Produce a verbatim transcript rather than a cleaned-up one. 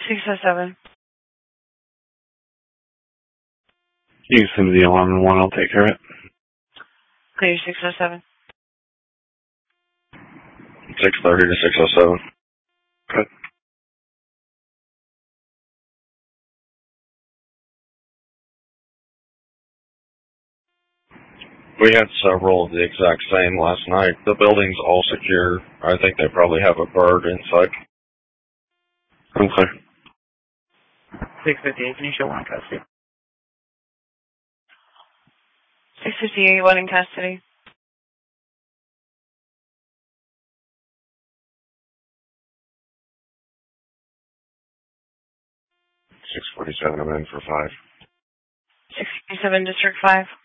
six oh seven. You can send me the alarm in one, I'll take care of it. Clear six oh seven. six thirty to six oh seven. Good. We had several of the exact same last night. The building's all secure. I think they probably have a bird inside. Okay. six fifty-eight, can you show one in custody? six fifty-eight, one in custody. six forty-seven, I'm in for five. six fifty-seven, District five.